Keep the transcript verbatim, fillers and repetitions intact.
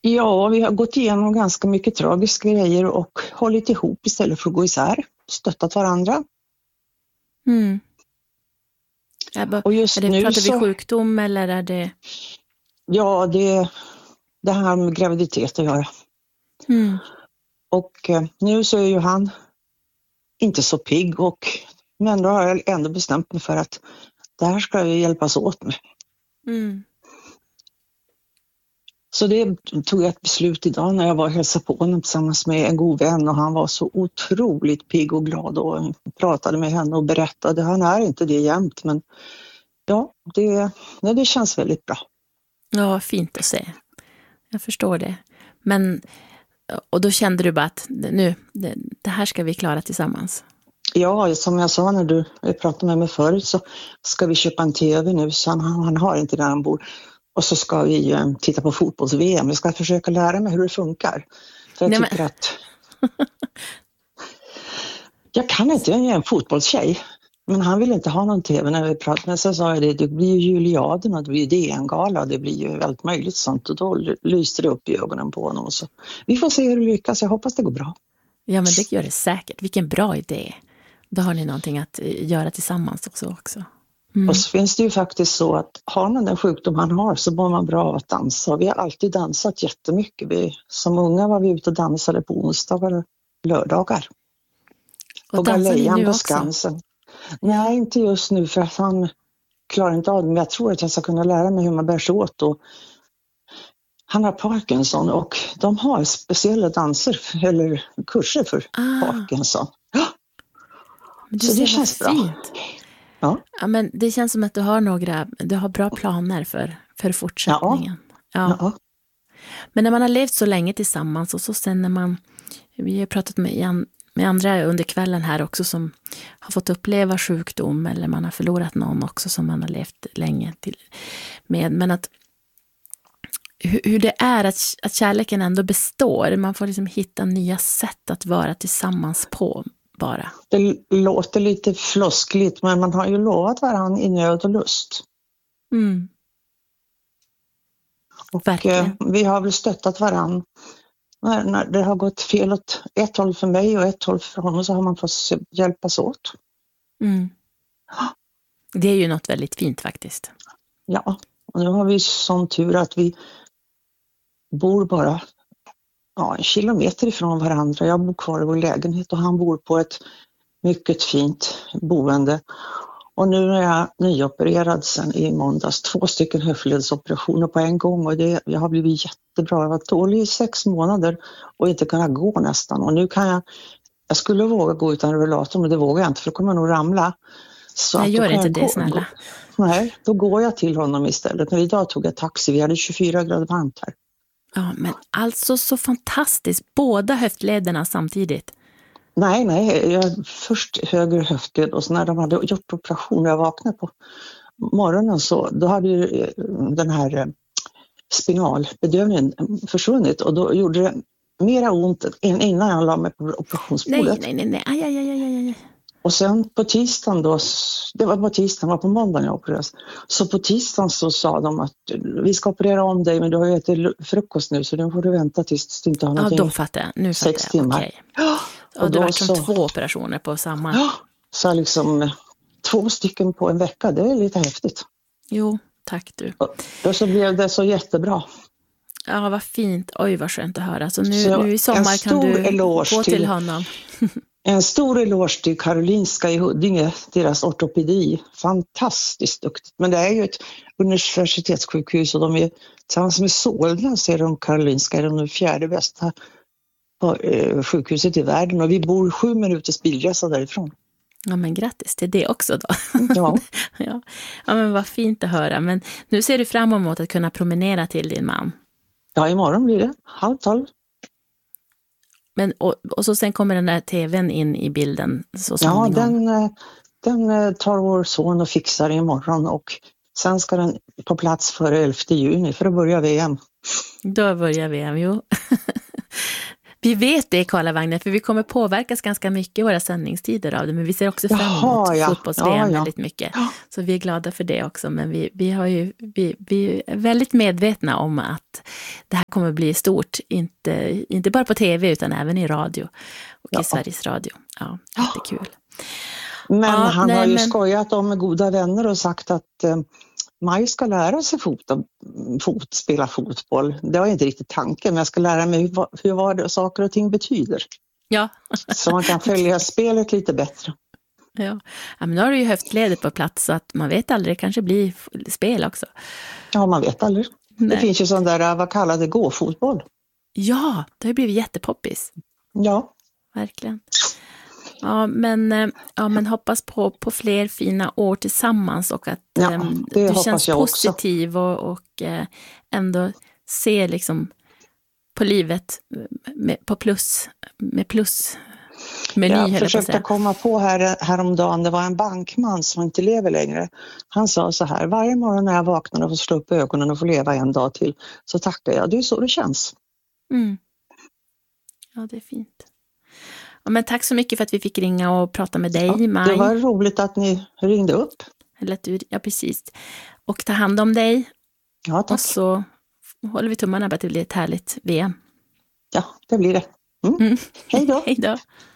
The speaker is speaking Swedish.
Ja, vi har gått igenom ganska mycket tragiska grejer och hållit ihop istället för att gå isär. Stöttat varandra. Mm. Bara, Och just är det, nu pratar vi så, sjukdom eller är det... ja, det, det här med graviditet att göra. Mm. Och eh, nu så är ju han inte så pigg, och men då har jag ändå bestämt mig för att det här ska vi hjälpas åt med. Mm. Så det tog jag ett beslut idag när jag var och hälsade på honom tillsammans med en god vän, och han var så otroligt pigg och glad och pratade med henne och berättade. Han är inte det jämt, men ja, det, det känns väldigt bra. Ja, fint att se. Jag förstår det. Men, och då kände du bara att nu, det, det här ska vi klara tillsammans. Ja, som jag sa när du pratade med mig förut, så ska vi köpa en tv nu, så han, han har inte där han bor. Och så ska vi eh, titta på fotbolls-V M. Vi ska försöka lära mig hur det funkar. För jag Nej, tycker men... att... jag kan inte, jag är en fotbollstjej. Men han vill inte ha någon tv när vi pratar. Men så sa jag det, det blir ju Juliaden och det blir D N-gala. Det blir ju väldigt möjligt sånt. Och då lyste det upp i ögonen på honom. Och så. Vi får se hur det lyckas. Jag hoppas det går bra. Ja, men det gör det säkert. Vilken bra idé. Då har ni någonting att göra tillsammans också. också. Mm. Och så finns det ju faktiskt så att har man den sjukdom han har så mår man bra av att dansa. Vi har alltid dansat jättemycket. Vi, som unga var vi ute och dansade på onsdagar och lördagar. Och, och dansar ni nu också? Skansen. Nej, inte just nu för att han klarar inte av det. Men jag tror att jag ska kunna lära mig hur man bär sig åt. Och han har Parkinson och de har speciella danser eller kurser för ah. Parkinson. Ja. Men du så ser det känns bra. Fint. Ja. Ja, men det känns som att du har några, du har bra planer för, för fortsättningen. Ja. Ja. Ja. Men när man har levt så länge tillsammans och så sen när man, vi har pratat med, med andra under kvällen här också som har fått uppleva sjukdom eller man har förlorat någon också som man har levt länge till, med. Men att hur, hur det är att, att kärleken ändå består. Man får liksom hitta nya sätt att vara tillsammans på. Bara. Det låter lite floskligt, men man har ju lovat varandra i nöd och lust. Mm. Och eh, vi har väl stöttat varandra. När, när det har gått fel åt ett håll för mig och ett håll för honom så har man fått hjälpas åt. Mm. Det är ju något väldigt fint faktiskt. Ja, och nu har vi sån tur att vi bor bara ja, en kilometer ifrån varandra. Jag bor kvar i vår lägenhet och han bor på ett mycket fint boende. Och nu är jag nyopererad sen i måndags. Två stycken höftledsoperationer på en gång och det, jag har blivit jättebra. Jag var dålig i sex månader och inte kunna gå nästan. Och nu kan jag, jag skulle våga gå utan rullator men det vågar jag inte för då kommer jag nog ramla. Så jag gör inte det gå, snälla. Gå, nej, då går jag till honom istället. Men idag tog jag taxi, vi hade tjugofyra grader varmt här. Ja, men alltså så fantastiskt. Båda höftlederna samtidigt. Nej, nej. Jag, först höger höftled och så när de hade gjort operation och jag vaknade på morgonen så då hade ju den här spinalbedövningen försvunnit och då gjorde det mera ont än innan jag la mig på operationsbordet. Nej, nej, nej, nej. Aj, aj, aj, aj, aj. Och sen på tisdagen då, det var på tisdagen, var på måndagen jag opererades. Så på tisdagen så sa de att vi ska operera om dig men du har ju ätit frukost nu så då får du vänta tills du inte har någonting. Ja, då fattar jag. Nu fattar sex jag. timmar. Okej. Och, och det var som så, två operationer på samma. Ja, så liksom två stycken på en vecka, det är lite häftigt. Jo, tack du. Och då så blev det så jättebra. Ja, vad fint. Oj, vad skönt att höra. Så nu, så nu i sommar kan du gå till, till honom. En stor eloge till Karolinska i Huddinge, deras ortopedi. Fantastiskt duktigt. Men det är ju ett universitetssjukhus och de är tillsammans med Solna så är de Karolinska är de fjärde bästa sjukhuset i världen och vi bor sju minuters bilresa därifrån. Ja, men grattis till det också då. Ja. ja. Ja, men vad fint att höra. Men nu ser du fram emot att kunna promenera till din man. Ja, imorgon blir det. Halv tolv. Men, och, och så sen kommer den där tvn in i bilden så småningom. Ja, den, den tar vår son och fixar imorgon och sen ska den på plats före elfte juni för att börja V M. Då börjar V M, jo. Vi vet det, Karlavagnen, för vi kommer påverkas ganska mycket i våra sändningstider av det, men vi ser också fram emot Jaha, ja. fotbolls-V M ja, ja. väldigt mycket. Så vi är glada för det också, men vi, vi, har ju, vi, vi är väldigt medvetna om att det här kommer bli stort, inte, inte bara på tv utan även i radio och ja. i Sveriges Radio. Ja, jättekul. Men ja, han nej, har ju men... skojat om med goda vänner och sagt att eh, Maj ska lära sig fot, fot, spela fotboll. Det var inte riktigt tanken, men jag ska lära mig hur, hur vad det, saker och ting betyder. Ja. Så man kan följa spelet lite bättre. Ja. Ja, men nu har du ju höftledet på plats så att man vet aldrig, det kanske blir spel också. Ja, man vet aldrig. Nej. Det finns ju sån där, vad kallar det, gå-fotboll. Ja, det har blivit jättepoppis. Ja. Verkligen. Ja, men, ja, men hoppas på, på fler fina år tillsammans och att ja, eh, du känns positiv och, och eh, ändå ser liksom på livet med, på plus, med plus meny. Jag försökte på komma på här, häromdagen, det var en bankman som inte lever längre. Han sa så här: varje morgon när jag vaknar och får slå upp ögonen och får leva en dag till, så tackar jag. Det är så det känns. Mm. Ja, det är fint. Ja, men tack så mycket för att vi fick ringa och prata med dig, ja, Maj. Det var roligt att ni ringde upp. Eller att du, ja, precis. Och ta hand om dig. Ja, tack. Och så håller vi tummarna på att det blir ett härligt V M. Ja, det blir det. Mm. Mm. Hej då. Hej då.